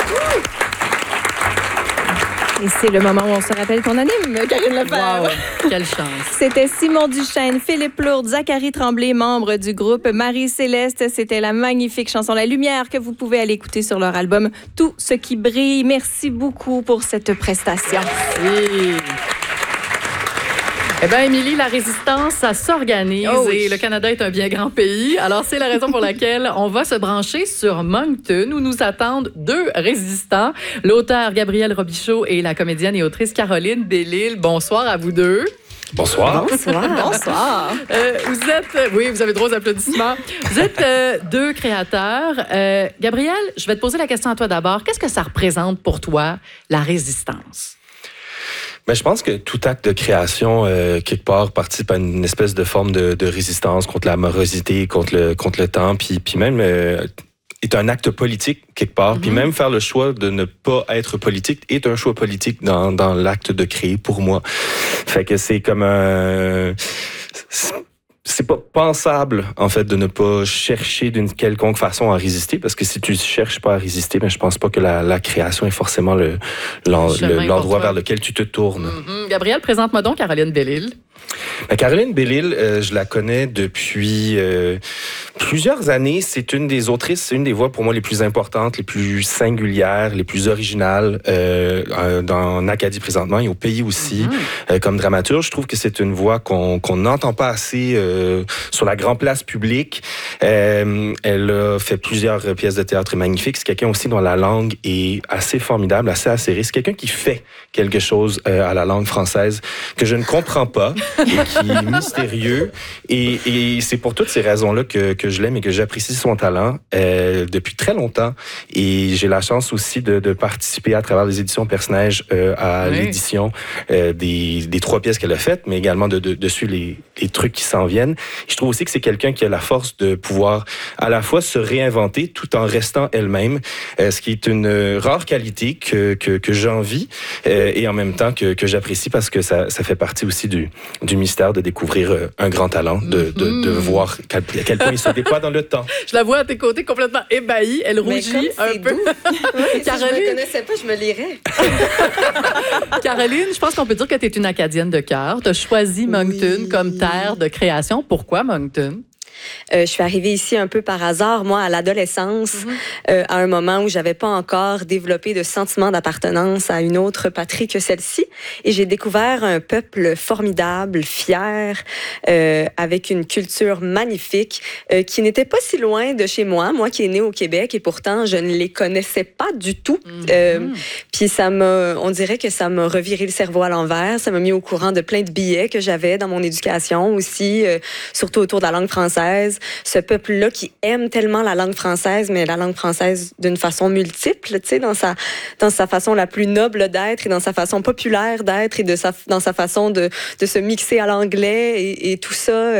Et c'est le moment où on se rappelle qu'on anime, Karine Lefebvre. Wow, quelle chance. C'était Simon Duchesne, Philippe Lourde, Zachary Tremblay, membres du groupe Marie-Céleste. C'était la magnifique chanson La Lumière que vous pouvez aller écouter sur leur album Tout ce qui brille. Merci beaucoup pour cette prestation. Oui. Eh bien, Émilie, la résistance, ça s'organise et le Canada est un bien grand pays. Alors, c'est la raison pour laquelle on va se brancher sur Moncton, où nous attendent deux résistants, l'auteur Gabriel Robichaud et la comédienne et autrice Caroline Bellil. Bonsoir à vous deux. Bonsoir. Bonsoir. Bonsoir. Vous avez droit aux applaudissements. Vous êtes deux créateurs. Gabriel, je vais te poser la question à toi d'abord. Qu'est-ce que ça représente pour toi, la résistance? Mais je pense que tout acte de création, quelque part, participe à une espèce de forme de résistance contre la morosité, contre le temps, puis même est un acte politique, quelque part. Mm-hmm. Puis même faire le choix de ne pas être politique est un choix politique dans l'acte de créer, pour moi. Fait que c'est comme un... C'est pas pensable, en fait, de ne pas chercher d'une quelconque façon à résister, parce que si tu cherches pas à résister, je pense pas que la création est forcément l'endroit vers lequel tu te tournes. Mm-hmm. Gabriel, présente-moi donc Caroline Bellil. Caroline Bellil, je la connais depuis plusieurs années. C'est une des autrices, c'est une des voix pour moi les plus importantes, les plus singulières, les plus originales en Acadie présentement et au pays aussi. Comme dramaturge, je trouve que c'est une voix qu'on n'entend pas assez sur la grande place publique. Elle a fait plusieurs pièces de théâtre magnifiques. C'est quelqu'un aussi dont la langue est assez formidable, assez acérée. C'est quelqu'un qui fait quelque chose à la langue française que je ne comprends pas. Et qui est mystérieux. Et c'est pour toutes ces raisons-là que je l'aime et que j'apprécie son talent depuis très longtemps. Et j'ai la chance aussi de participer à travers les éditions Personnage à l'édition des 3 pièces qu'elle a faites, mais également de suivre les trucs qui s'en viennent. Et je trouve aussi que c'est quelqu'un qui a la force de pouvoir à la fois se réinventer tout en restant elle-même, ce qui est une rare qualité que j'envie et en même temps que j'apprécie parce que ça fait partie aussi du mystère de découvrir un grand talent, de voir à quel point il se déploie dans le temps. Je la vois à tes côtés complètement ébahie. Elle rougit un peu. Oui, Caroline, si je me connaissais pas, je me lirais. Caroline, je pense qu'on peut dire que tu es une Acadienne de cœur. Tu as choisi Moncton comme terre de création. Pourquoi Moncton? Je suis arrivée ici un peu par hasard, moi, à l'adolescence, à un moment où j'avais pas encore développé de sentiment d'appartenance à une autre patrie que celle-ci. Et j'ai découvert un peuple formidable, fier, avec une culture magnifique, qui n'était pas si loin de chez moi qui est née au Québec, et pourtant, je ne les connaissais pas du tout. Puis on dirait que ça m'a reviré le cerveau à l'envers. Ça m'a mis au courant de plein de billets que j'avais dans mon éducation aussi, surtout autour de la langue française. Ce peuple-là qui aime tellement la langue française, mais la langue française d'une façon multiple, tu sais, dans sa façon la plus noble d'être et dans sa façon populaire d'être et dans sa façon de se mixer à l'anglais et tout ça.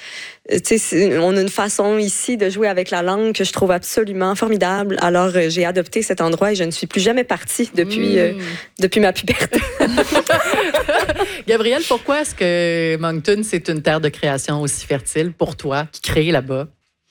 Tu sais, on a une façon ici de jouer avec la langue que je trouve absolument formidable. Alors, j'ai adopté cet endroit et je ne suis plus jamais partie depuis ma puberté. Gabriel, pourquoi est-ce que Moncton, c'est une terre de création aussi fertile pour toi, qui crée là-bas?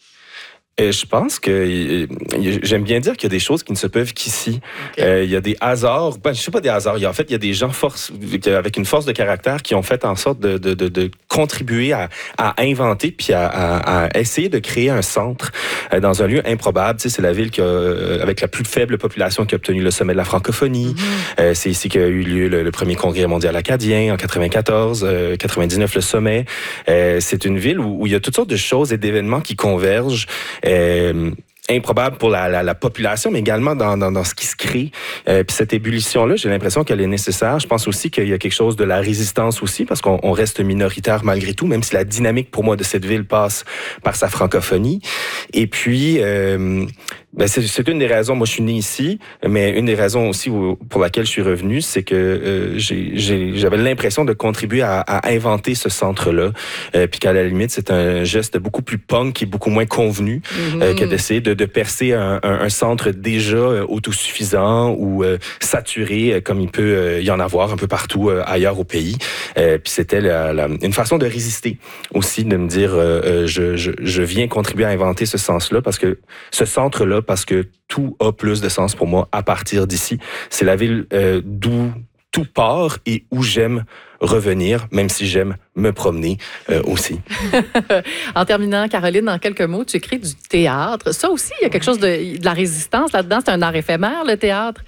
Je pense que j'aime bien dire qu'il y a des choses qui ne se peuvent qu'ici. Okay. Il y a des hasards, je sais pas des hasards, il y a des gens avec une force de caractère qui ont fait en sorte de contribuer à inventer puis à essayer de créer un centre dans un lieu improbable. Tu sais, c'est la ville avec la plus faible population qui a obtenu le sommet de la francophonie. C'est ici qu'a eu lieu le premier congrès mondial acadien en 94, 99 le sommet. C'est une ville où il y a toutes sortes de choses et d'événements qui convergent. Improbable pour la population, mais également dans ce qui se crée. Puis cette ébullition-là, j'ai l'impression qu'elle est nécessaire. Je pense aussi qu'il y a quelque chose de la résistance aussi, parce qu'on reste minoritaire malgré tout, même si la dynamique pour moi de cette ville passe par sa francophonie. Et puis, c'est une des raisons, moi je suis né ici, mais une des raisons aussi pour laquelle je suis revenu, c'est que j'avais l'impression de contribuer à inventer ce centre-là, puis qu'à la limite, c'est un geste beaucoup plus punk et beaucoup moins convenu que d'essayer de percer un centre déjà autosuffisant ou saturé, comme il peut y en avoir un peu partout ailleurs au pays. Puis c'était une façon de résister aussi, de me dire, je viens contribuer à inventer ce sens-là, parce que ce centre-là parce que tout a plus de sens pour moi à partir d'ici. C'est la ville d'où tout part et où j'aime revenir, même si j'aime me promener aussi. En terminant, Caroline, en quelques mots, tu écris du théâtre. Ça aussi, il y a quelque chose de la résistance là-dedans. C'est un art éphémère, le théâtre.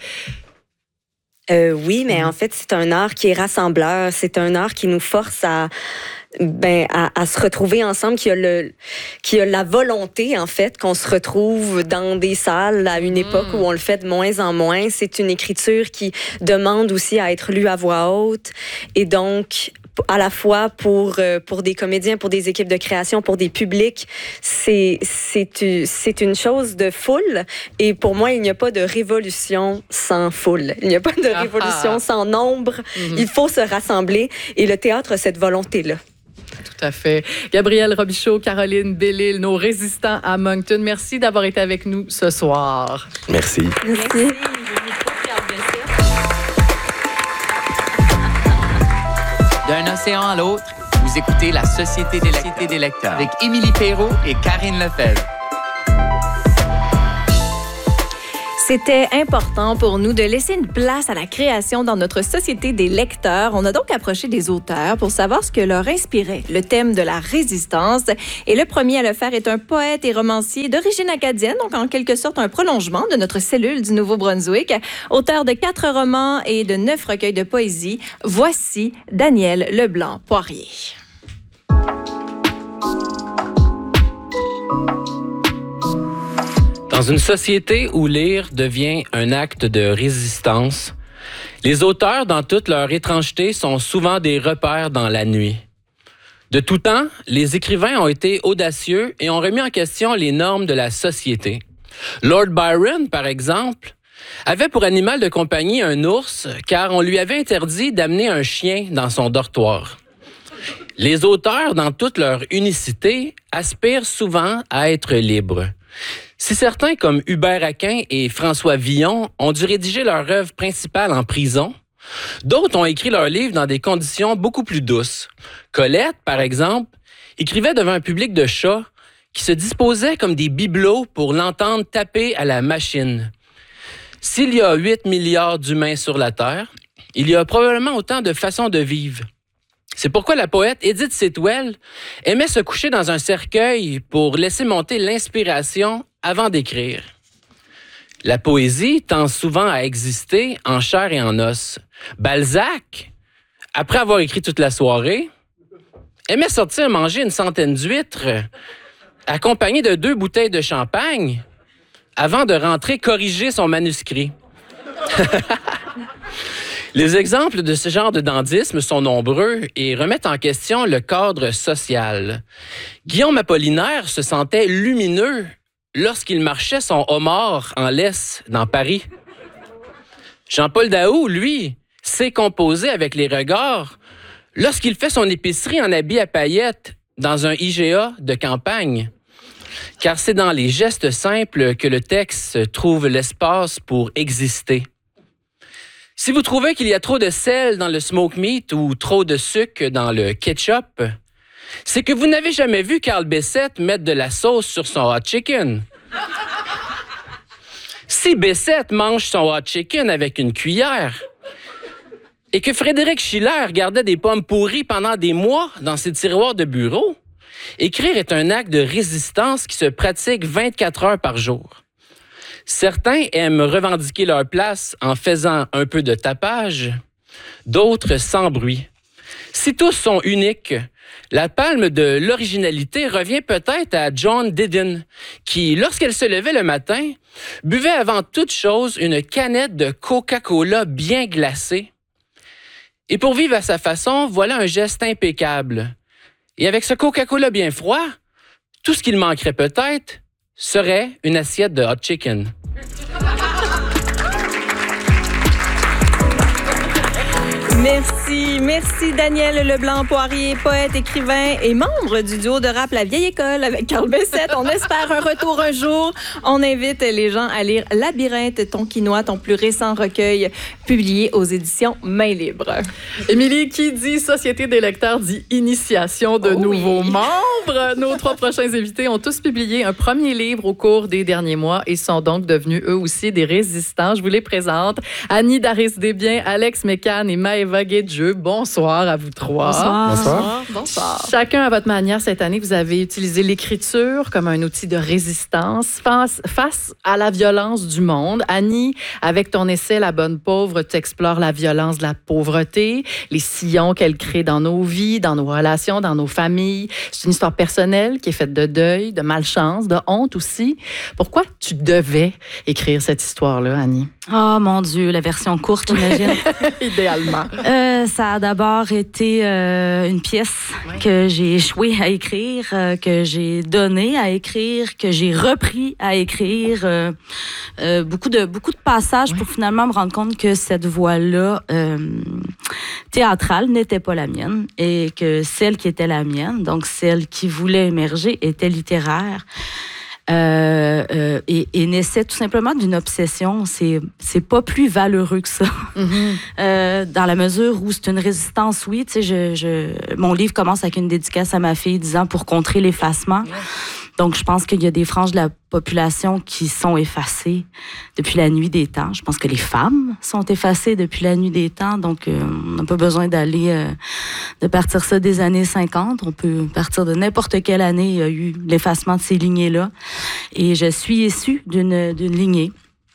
Oui, mais en fait, c'est un art qui est rassembleur. C'est un art qui nous force à se retrouver ensemble, qui a la volonté, en fait, qu'on se retrouve dans des salles à une époque où on le fait de moins en moins. C'est une écriture qui demande aussi à être lue à voix haute. Et donc, à la fois pour des comédiens, pour des équipes de création, pour des publics, c'est une chose de foule. Et pour moi, il n'y a pas de révolution sans foule. Il n'y a pas de révolution sans nombre. Il faut se rassembler. Et le théâtre a cette volonté-là. Tout à fait. Gabrielle Robichaud, Caroline Bellil, nos résistants à Moncton, merci d'avoir été avec nous ce soir. Merci. Merci. D'un océan à l'autre, vous écoutez La Société des lecteurs avec Émilie Perrault et Karine Lefebvre. C'était important pour nous de laisser une place à la création dans notre société des lecteurs. On a donc approché des auteurs pour savoir ce que leur inspirait le thème de la résistance. Et le premier à le faire est un poète et romancier d'origine acadienne, donc en quelque sorte un prolongement de notre cellule du Nouveau-Brunswick. Auteur de 4 romans et de 9 recueils de poésie, voici Daniel Leblanc-Poirier. Dans une société où lire devient un acte de résistance, les auteurs, dans toute leur étrangeté, sont souvent des repères dans la nuit. De tout temps, les écrivains ont été audacieux et ont remis en question les normes de la société. Lord Byron, par exemple, avait pour animal de compagnie un ours car on lui avait interdit d'amener un chien dans son dortoir. Les auteurs, dans toute leur unicité, aspirent souvent à être libres. Si certains, comme Hubert Aquin et François Villon, ont dû rédiger leur œuvre principale en prison, d'autres ont écrit leurs livres dans des conditions beaucoup plus douces. Colette, par exemple, écrivait devant un public de chats qui se disposaient comme des bibelots pour l'entendre taper à la machine. S'il y a 8 milliards d'humains sur la Terre, il y a probablement autant de façons de vivre. C'est pourquoi la poète Edith Sitwell aimait se coucher dans un cercueil pour laisser monter l'inspiration avant d'écrire. La poésie tend souvent à exister en chair et en os. Balzac, après avoir écrit toute la soirée, aimait sortir manger une centaine d'huîtres, accompagné de 2 bouteilles de champagne, avant de rentrer corriger son manuscrit. Les exemples de ce genre de dandysme sont nombreux et remettent en question le cadre social. Guillaume Apollinaire se sentait lumineux lorsqu'il marchait son homard en laisse dans Paris. Jean-Paul Daou, lui, sait composer avec les regards lorsqu'il fait son épicerie en habit à paillettes dans un IGA de campagne. Car c'est dans les gestes simples que le texte trouve l'espace pour exister. Si vous trouvez qu'il y a trop de sel dans le smoke meat ou trop de sucre dans le ketchup, c'est que vous n'avez jamais vu Carl Bessette mettre de la sauce sur son hot chicken. Si Bessette mange son hot chicken avec une cuillère et que Frédéric Schiller gardait des pommes pourries pendant des mois dans ses tiroirs de bureau, écrire est un acte de résistance qui se pratique 24 heures par jour. Certains aiment revendiquer leur place en faisant un peu de tapage, d'autres sans bruit. Si tous sont uniques, la palme de l'originalité revient peut-être à Joan Didion, qui, lorsqu'elle se levait le matin, buvait avant toute chose une canette de Coca-Cola bien glacée. Et pour vivre à sa façon, voilà un geste impeccable. Et avec ce Coca-Cola bien froid, tout ce qu'il manquerait peut-être serait une assiette de hot chicken. Merci Daniel Leblanc-Poirier, poète, écrivain et membre du duo de rap La Vieille École avec Carl Bessette. On espère un retour un jour. On invite les gens à lire Labyrinthe, ton quinoa, ton plus récent recueil publié aux éditions Main Libre. Émilie, qui dit Société des lecteurs dit initiation de nouveaux membres. Nos 3 prochains invités ont tous publié un premier livre au cours des derniers mois et sont donc devenus eux aussi des résistants. Je vous les présente. Annie Daris-Desbiens, Alex Mécan et Maëva Guédieu. Bonsoir à vous 3. Bonsoir. Chacun à votre manière, cette année, vous avez utilisé l'écriture comme un outil de résistance face à la violence du monde. Annie, avec ton essai La Bonne Pauvre, tu explores la violence de la pauvreté, les sillons qu'elle crée dans nos vies, dans nos relations, dans nos familles. C'est une histoire personnelle qui est faite de deuil, de malchance, de honte aussi. Pourquoi tu devais écrire cette histoire-là, Annie? Oh mon Dieu, la version courte, j'imagine. Idéalement. Ça a d'abord été une pièce que j'ai échoué à écrire, que j'ai donné à écrire, que j'ai repris à écrire. Beaucoup de passages pour finalement me rendre compte que cette voix-là théâtrale n'était pas la mienne et que celle qui était la mienne, donc celle qui voulait émerger, était littéraire. Et naissait tout simplement d'une obsession. C'est pas plus valeureux que ça. Dans la mesure où c'est une résistance, oui. Tu sais, mon livre commence avec une dédicace à ma fille disant pour contrer l'effacement. Donc, je pense qu'il y a des franges de la population qui sont effacées depuis la nuit des temps. Je pense que les femmes sont effacées depuis la nuit des temps. Donc, on n'a pas besoin de partir ça des années 50. On peut partir de n'importe quelle année. Il y a eu l'effacement de ces lignées-là. Et je suis issue d'une lignée.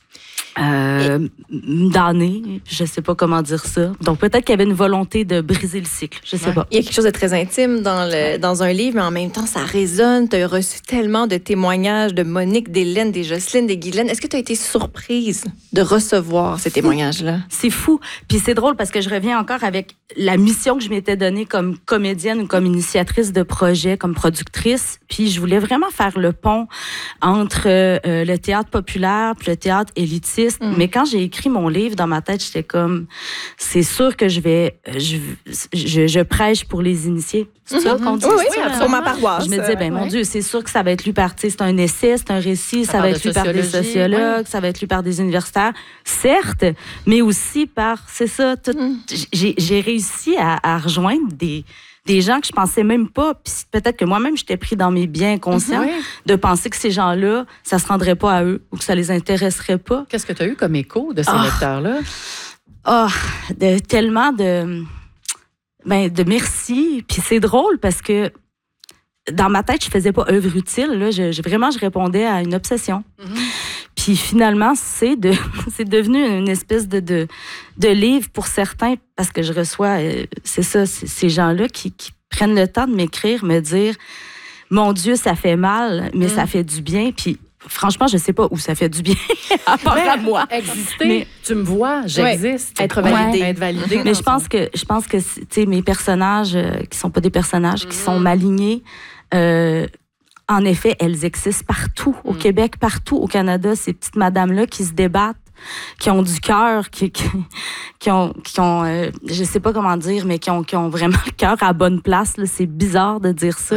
D'années, je sais pas comment dire ça. Donc peut-être qu'il y avait une volonté de briser le cycle, je sais pas. Il y a quelque chose de très intime dans un livre, mais en même temps, ça résonne. Tu as reçu tellement de témoignages de Monique, d'Hélène, des Jocelyne, des Guylaine. Est-ce que tu as été surprise de recevoir ces témoignages-là? C'est fou. Puis c'est drôle parce que je reviens encore avec la mission que je m'étais donnée comme comédienne ou comme initiatrice de projet, comme productrice. Puis je voulais vraiment faire le pont entre le théâtre populaire puis le théâtre élitiste. Mais quand j'ai écrit mon livre, dans ma tête, j'étais comme, c'est sûr que je prêche pour les initiés. C'est ça qu'on dit? Oui, sur ma paroisse. Je me disais, mon Dieu, c'est sûr que ça va être lu par, c'est un essai, c'est un récit, ça va être lu par des sociologues, ça va être lu par des universitaires, certes, mais aussi par, c'est ça, j'ai réussi à rejoindre des gens que je pensais même pas, puis peut-être que moi-même, j'étais pris dans mes biens inconscients de penser que ces gens-là, ça se rendrait pas à eux ou que ça les intéresserait pas. Qu'est-ce que tu as eu comme écho de ces lecteurs-là? Tellement de merci. Puis c'est drôle parce que dans ma tête, je faisais pas œuvre utile. Là. Je répondais à une obsession. Puis finalement, c'est devenu une espèce de livre pour certains parce que je reçois, c'est ça, ces gens-là qui prennent le temps de m'écrire, me dire « Mon Dieu, ça fait mal, mais ça fait du bien. » Puis franchement, je sais pas où ça fait du bien, à part à moi. Exister, mais, tu me vois, j'existe. Être validé. Être validé. Mais je pense que tu sais, mes personnages, qui sont pas des personnages, qui sont malignés, en effet, elles existent partout, au Québec, partout au Canada, ces petites madames-là qui se débattent, qui ont du cœur, qui ont je sais pas comment dire, mais qui ont vraiment le cœur à la bonne place. Là. C'est bizarre de dire ça,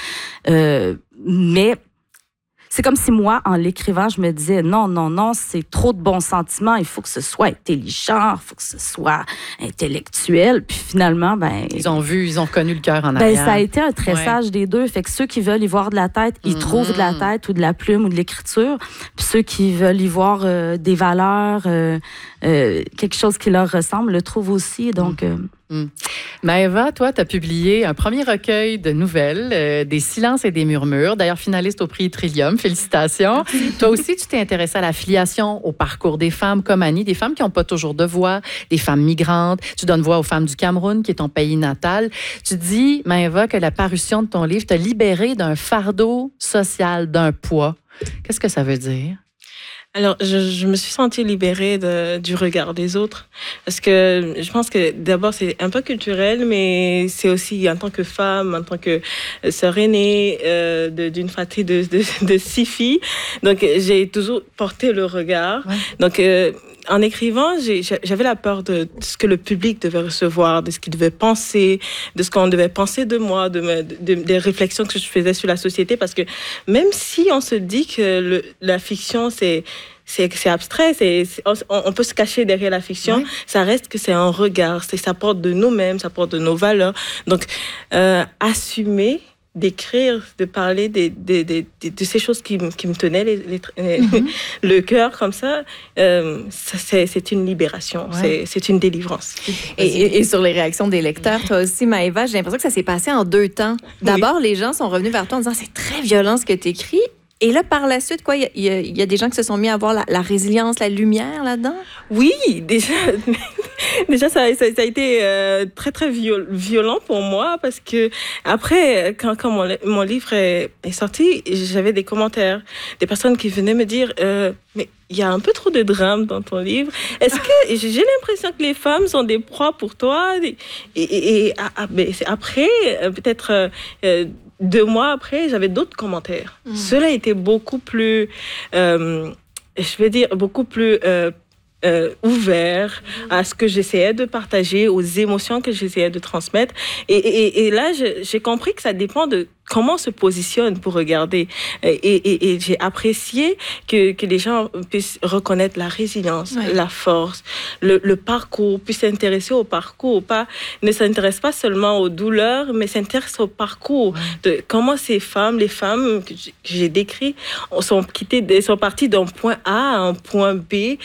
mais c'est comme si moi, en l'écrivant, je me disais non, c'est trop de bons sentiments, il faut que ce soit intelligent, il faut que ce soit intellectuel. Puis finalement, ils ont connu le cœur en arrière. Ça a été un tressage des deux. Fait que ceux qui veulent y voir de la tête, ils trouvent de la tête ou de la plume ou de l'écriture. Puis ceux qui veulent y voir des valeurs, quelque chose qui leur ressemble, le trouvent aussi. Donc... Maëva, toi, tu as publié un premier recueil de nouvelles, Des silences et des murmures, d'ailleurs finaliste au prix Trillium. Félicitations. Toi aussi, tu t'es intéressée à la filiation, au parcours des femmes comme Annie, des femmes qui n'ont pas toujours de voix, des femmes migrantes. Tu donnes voix aux femmes du Cameroun, qui est ton pays natal. Tu dis, Maëva, que la parution de ton livre t'a libérée d'un fardeau social, d'un poids. Qu'est-ce que ça veut dire? Alors, je me suis sentie libérée du regard des autres. Parce que je pense que d'abord, c'est un peu culturel, mais c'est aussi en tant que femme, en tant que sœur aînée d'une fratrie de 6 filles. Donc, j'ai toujours porté le regard. Ouais. Donc, en écrivant, j'avais la peur de ce que le public devait recevoir, de ce qu'il devait penser, de ce qu'on devait penser de moi, des réflexions que je faisais sur la société. Parce que même si on se dit que la fiction, c'est abstrait, on peut se cacher derrière la fiction, oui. Ça reste que c'est un regard, ça porte de nous-mêmes, ça porte de nos valeurs. Donc, assumer d'écrire, de parler de ces choses qui me tenaient le cœur comme ça, c'est une libération, ouais. C'est une délivrance. Et sur les réactions des lecteurs, toi aussi, Maëva, j'ai l'impression que ça s'est passé en 2 temps. D'abord, oui. Les gens sont revenus vers toi en disant « c'est très violent ce que tu écris ». Et là, par la suite, quoi, il y a des gens qui se sont mis à voir la résilience, la lumière là-dedans? Oui, déjà ça a été très, très violent pour moi parce que après, quand mon livre est sorti, j'avais des commentaires, des personnes qui venaient me dire mais il y a un peu trop de drame dans ton livre. Est-ce que j'ai l'impression que les femmes sont des proies pour toi? Mais après, peut-être 2 mois après, j'avais d'autres commentaires. Cela était beaucoup plus, beaucoup plus ouvert à ce que j'essayais de partager, aux émotions que j'essayais de transmettre. Et là, j'ai compris que ça dépend de comment on se positionne pour regarder. Et j'ai apprécié que les gens puissent reconnaître la résilience, ouais. La force, le parcours, puissent s'intéresser au parcours, ne s'intéressent pas seulement aux douleurs, mais s'intéressent au parcours, ouais. De comment les femmes que j'ai décrites sont parties d'un point A à un point B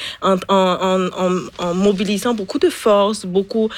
en mobilisant beaucoup de force, beaucoup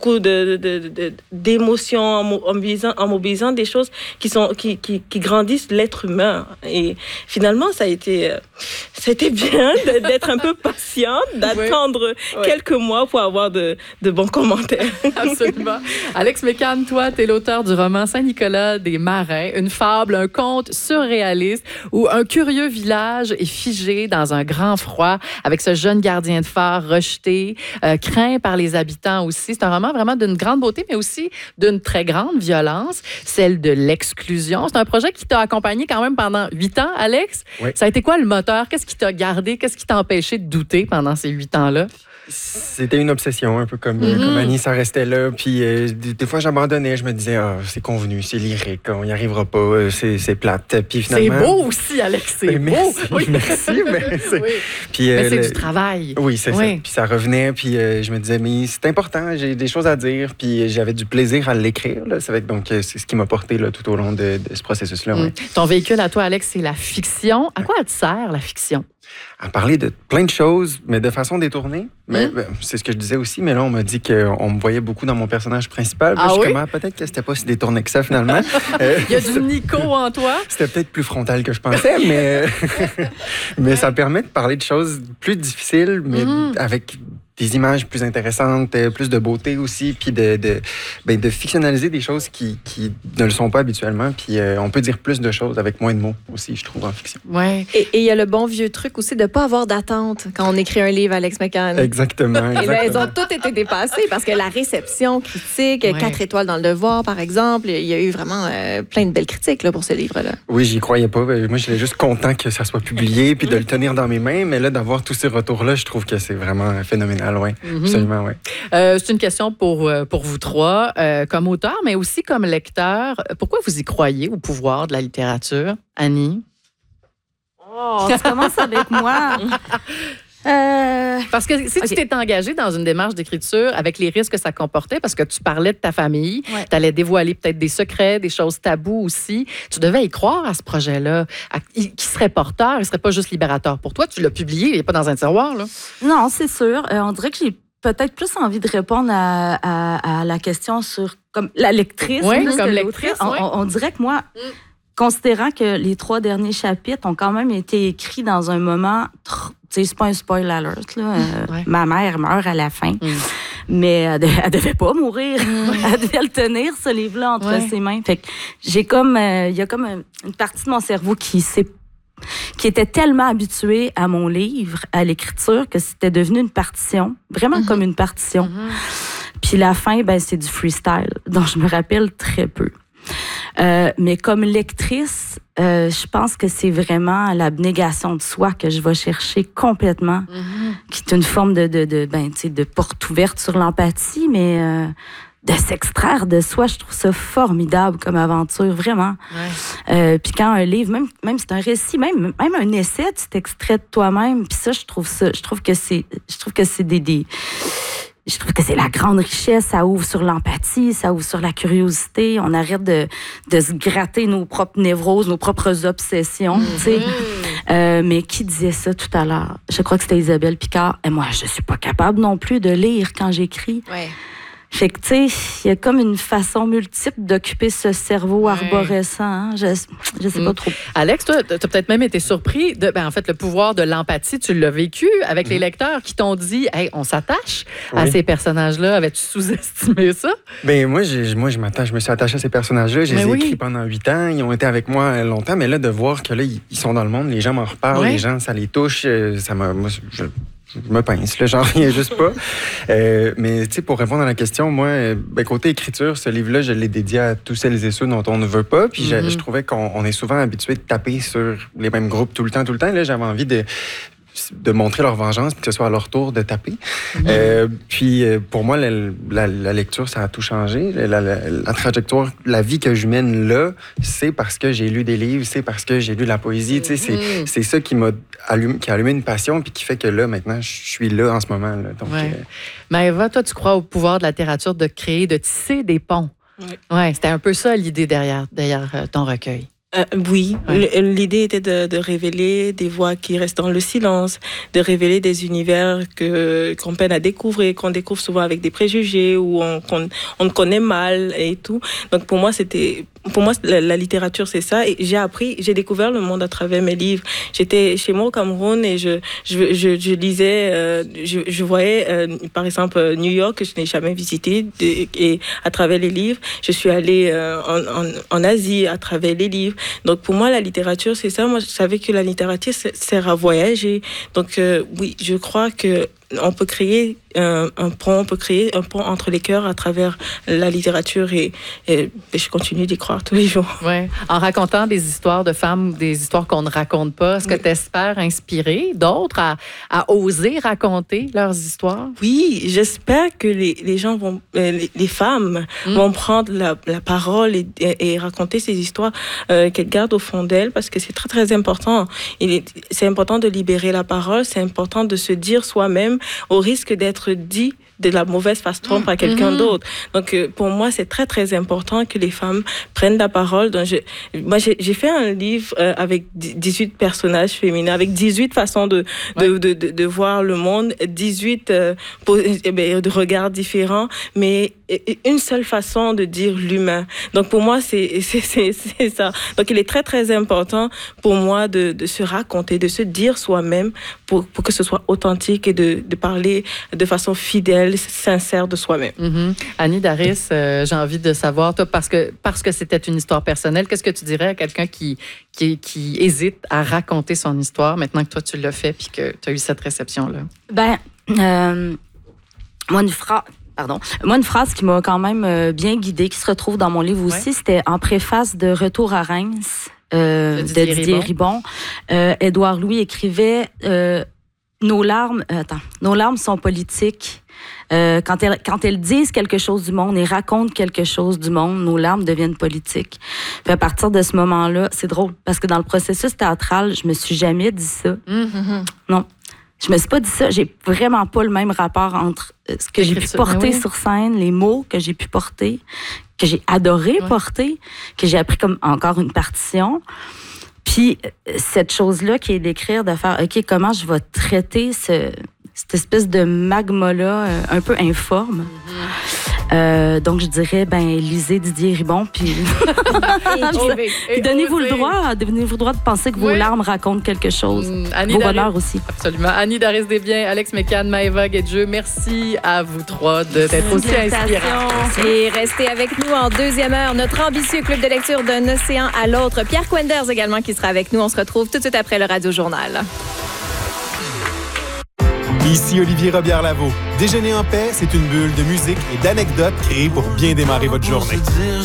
d'émotions, en mobilisant des choses qui grandissent l'être humain. Et finalement, ça a été bien d'être un peu patiente, d'attendre quelques mois pour avoir de bons commentaires. Absolument. Alex Mécan, toi, tu es l'auteur du roman Saint-Nicolas des Marins, une fable, un conte surréaliste où un curieux village est figé dans un grand froid avec ce jeune gardien de phare rejeté, craint par les habitants aussi. C'est un roman vraiment d'une grande beauté, mais aussi d'une très grande violence, celle de l'exclusion. C'est un projet qui t'a accompagné quand même pendant 8 ans, Alex. Oui. Ça a été quoi le moteur? Qu'est-ce qui t'a gardé? Qu'est-ce qui t'a empêché de douter pendant ces 8 ans-là? C'était une obsession, un peu comme Annie, ça restait là. Puis des fois, j'abandonnais. Je me disais, c'est convenu, c'est lyrique, on n'y arrivera pas, c'est plate. Puis finalement... C'est beau aussi, Alex, c'est beau. Oui, merci. Mais c'est du travail. Oui, c'est ça. Puis ça revenait, puis je me disais, mais c'est important, j'ai des choses à dire, puis j'avais du plaisir à l'écrire. Là. Donc, c'est ce qui m'a porté là, tout au long de ce processus-là. Ouais. Ton véhicule à toi, Alex, c'est la fiction. À quoi elle te sert, la fiction? À parler de plein de choses, mais de façon détournée. Mais c'est ce que je disais aussi, mais là, on m'a dit qu'on me voyait beaucoup dans mon personnage principal. Ah oui? Peut-être que c'était pas si détourné que ça, finalement. Il y a du Nico en toi? C'était peut-être plus frontal que je pensais, mais ça permet de parler de choses plus difficiles, mais avec des images plus intéressantes, plus de beauté aussi, puis de fictionnaliser des choses qui ne le sont pas habituellement. Puis on peut dire plus de choses avec moins de mots aussi, je trouve, en fiction. Ouais. Et il y a le bon vieux truc aussi de ne pas avoir d'attente quand on écrit un livre, Alex Mécan. Exactement. Et là, elles ont toutes été dépassées parce que la réception critique, 4 étoiles dans le Devoir, par exemple, il y a eu vraiment plein de belles critiques là, pour ce livre-là. Oui, j'y croyais pas. Moi, j'étais juste content que ça soit publié puis de le tenir dans mes mains. Mais là, d'avoir tous ces retours-là, je trouve que c'est vraiment phénoménal. Oui, absolument, oui. C'est une question pour vous trois, comme auteur, mais aussi comme lecteur. Pourquoi vous y croyez au pouvoir de la littérature, Annie? Oh, tu commences avec moi. Parce que si tu t'es engagée dans une démarche d'écriture avec les risques que ça comportait, parce que tu parlais de ta famille, tu allais dévoiler peut-être des secrets, des choses tabous aussi, tu devais y croire à ce projet-là, qui serait porteur, il serait pas juste libérateur pour toi. Tu l'as publié, il n'est pas dans un tiroir, là. Non, c'est sûr. On dirait que j'ai peut-être plus envie de répondre à la question sur comme la lectrice. Oui, comme lectrice. On dirait que moi... Considérant que les 3 derniers chapitres ont quand même été écrits dans un moment, c'est pas un spoil alert, là. Ma mère meurt à la fin, mais elle devait pas mourir. Elle devait le tenir, ce livre-là, entre ses mains. Fait que j'ai comme, il y a comme une partie de mon cerveau qui s'est qui était tellement habitué à mon livre, à l'écriture, que c'était devenu une partition, vraiment comme une partition. Puis la fin, ben c'est du freestyle, dont je me rappelle très peu. Mais comme lectrice, je pense que c'est vraiment l'abnégation de soi que je vais chercher complètement, qui est une forme de porte ouverte sur l'empathie, mais de s'extraire de soi, je trouve ça formidable comme aventure, vraiment. Puis quand un livre, même c'est un récit, même un essai, tu t'extrais de toi-même, puis ça, je trouve que c'est la grande richesse, ça ouvre sur l'empathie, ça ouvre sur la curiosité. On arrête de se gratter nos propres névroses, nos propres obsessions, tu sais. Mais qui disait ça tout à l'heure? Je crois que c'était Isabelle Picard. Et moi, je suis pas capable non plus de lire quand j'écris. Ouais. Fait que, tu sais, il y a comme une façon multiple d'occuper ce cerveau arborescent. Hein? Je sais pas trop. Alex, toi, tu as peut-être même été surpris de, en fait, le pouvoir de l'empathie, tu l'as vécu avec les lecteurs qui t'ont dit, hey, on s'attache à ces personnages-là. Avais-tu sous-estimé ça? Ben moi, je me suis attaché à ces personnages-là. Je les ai écrits pendant 8 ans. Ils ont été avec moi longtemps. Mais là, de voir que là, ils sont dans le monde, les gens m'en reparlent, les gens, ça les touche, ça m'a... Moi, je me pince, là, j'en reviens juste pas. Mais tu sais, pour répondre à la question, moi, côté écriture, ce livre-là, je l'ai dédié à tous celles et ceux dont on ne veut pas. Puis je trouvais qu'on est souvent habitué de taper sur les mêmes groupes tout le temps. Là, j'avais envie de montrer leur vengeance, puis que ce soit à leur tour de taper. Puis pour moi, la lecture, ça a tout changé. La trajectoire, la vie que je mène là, c'est parce que j'ai lu des livres, c'est parce que j'ai lu de la poésie. Tu sais, c'est ça qui a allumé une passion, puis qui fait que là, maintenant, je suis là en ce moment. Là. Donc, Maëva, toi, tu crois au pouvoir de la littérature de créer, de tisser des ponts. Ouais, c'était un peu ça l'idée derrière ton recueil. Oui, l'idée était de révéler des voix qui restent dans le silence, de révéler des univers qu'on peine à découvrir, qu'on découvre souvent avec des préjugés ou on connaît mal et tout. Donc pour moi, la littérature, c'est ça. Et j'ai découvert le monde à travers mes livres. J'étais chez moi au Cameroun et je lisais, je voyais, par exemple, New York, que je n'ai jamais visité, et à travers les livres, je suis allée en Asie à travers les livres. Donc, pour moi, la littérature, c'est ça. Moi, je savais que la littérature sert à voyager. Donc, oui, je crois que on peut créer un pont entre les cœurs à travers la littérature et je continue d'y croire tous les jours. Ouais. En racontant des histoires de femmes, des histoires qu'on ne raconte pas, est-ce que tu espères inspirer d'autres à oser raconter leurs histoires? Oui, j'espère que les gens les femmes vont prendre la parole et raconter ces histoires qu'elles gardent au fond d'elles, parce que c'est très, très important. C'est important de libérer la parole, c'est important de se dire soi-même au risque d'être dit de la mauvaise façon par quelqu'un d'autre. Donc, pour moi, c'est très, très important que les femmes prennent la parole. Donc, moi, j'ai fait un livre avec 18 personnages féminins, avec 18 façons de voir le monde, 18 de regards différents, mais une seule façon de dire l'humain. Donc, pour moi, c'est ça. Donc, il est très, très important pour moi de se raconter, de se dire soi-même pour que ce soit authentique et de parler de façon fidèle, sincère de soi-même. Annie Daris, j'ai envie de savoir, toi, parce que c'était une histoire personnelle, qu'est-ce que tu dirais à quelqu'un qui hésite à raconter son histoire maintenant que toi, tu l'as fait puis que tu as eu cette réception-là? Moi, une phrase qui m'a quand même bien guidée, qui se retrouve dans mon livre aussi, c'était en préface de Retour à Reims de Didier Ribon. Édouard Louis écrivait nos larmes sont politiques. Quand elles disent quelque chose du monde et racontent quelque chose du monde, nos larmes deviennent politiques. Puis à partir de ce moment-là, c'est drôle, parce que dans le processus théâtral, je me suis jamais dit ça. Non. Je me suis pas dit ça. J'ai vraiment pas le même rapport entre ce que j'ai pu porter sur scène, les mots que j'ai pu porter, que j'ai adoré porter, que j'ai appris comme encore une partition. Puis cette chose-là qui est d'écrire, de faire, OK, comment je vais traiter cette espèce de magma-là un peu informe. Donc, je dirais, lisez Didier Ribon, puis donnez-vous le droit de penser que vos larmes racontent quelque chose. Vos bonheurs aussi. Absolument. Annie Daris-Desbiens, Alex Mécan, Maëva Guedjeux, merci à vous trois d'être aussi inspirants. Et restez avec nous en deuxième heure. Notre ambitieux club de lecture d'un océan à l'autre. Pierre Quenders également qui sera avec nous. On se retrouve tout de suite après le Radio Journal. Ici Olivier Robillard-Lavaux. Déjeuner en paix, c'est une bulle de musique et d'anecdotes créées pour bien démarrer votre journée.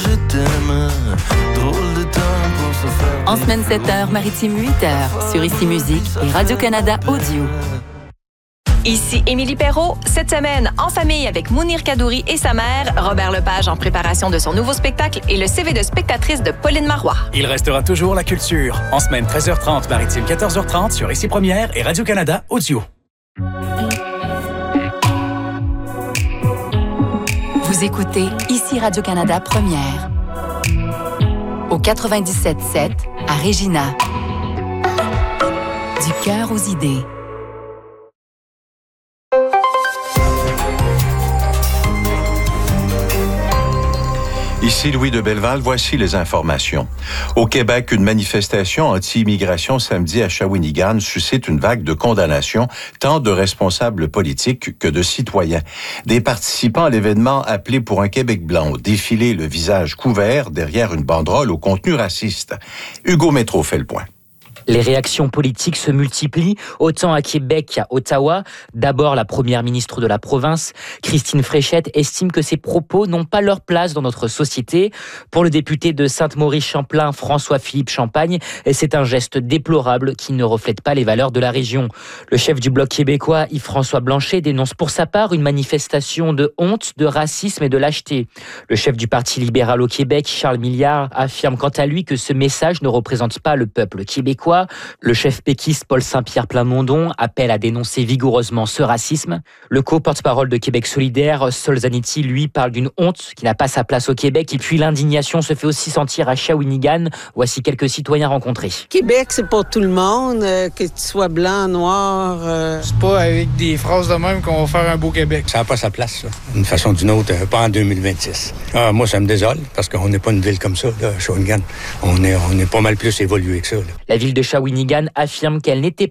En semaine 7h, Maritime 8h, sur Ici Musique et Radio-Canada Audio. Ici Émilie Perrault. Cette semaine, en famille avec Mounir Kadouri et sa mère, Robert Lepage en préparation de son nouveau spectacle et le CV de spectatrice de Pauline Marois. Il restera toujours la culture. En semaine 13h30, Maritime 14h30 sur Ici Première et Radio-Canada Audio. Vous écoutez Ici Radio-Canada Première. Au 97.7 à Regina. Du cœur aux idées. Ici Louis de Belleval, voici les informations. Au Québec, une manifestation anti-immigration samedi à Shawinigan suscite une vague de condamnations, tant de responsables politiques que de citoyens. Des participants à l'événement appelé pour un Québec blanc ont défilé le visage couvert derrière une banderole au contenu raciste. Hugo Métro fait le point. Les réactions politiques se multiplient, autant à Québec qu'à Ottawa. D'abord, la première ministre de la province, Christine Fréchette, estime que ces propos n'ont pas leur place dans notre société. Pour le député de Sainte-Maurice-Champlain, François-Philippe Champagne, c'est un geste déplorable qui ne reflète pas les valeurs de la région. Le chef du Bloc québécois, Yves-François Blanchet, dénonce pour sa part une manifestation de honte, de racisme et de lâcheté. Le chef du Parti libéral au Québec, Charles Milliard, affirme quant à lui que ce message ne représente pas le peuple québécois. Le chef péquiste Paul Saint-Pierre Plamondon appelle à dénoncer vigoureusement ce racisme. Le co-porte-parole de Québec solidaire, Sol Zanetti, lui, parle d'une honte qui n'a pas sa place au Québec. Et puis l'indignation se fait aussi sentir à Shawinigan. Voici quelques citoyens rencontrés. Québec, c'est pour tout le monde, que tu sois blanc, noir. C'est pas avec des phrases de même qu'on va faire un beau Québec. Ça n'a pas sa place, ça. D'une façon ou d'une autre, pas en 2026. Moi, ça me désole, parce qu'on n'est pas une ville comme ça, là, Shawinigan. On est pas mal plus évolué que ça. Là. La ville de Shawinigan affirme qu'elle n'était